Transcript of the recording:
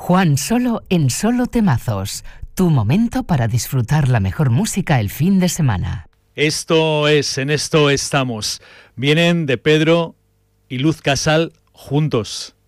Juan Solo en Solo Temazos. Tu momento para disfrutar la mejor música el fin de semana. Esto es, en esto estamos. Vienen de Pedro y Luz Casal juntos.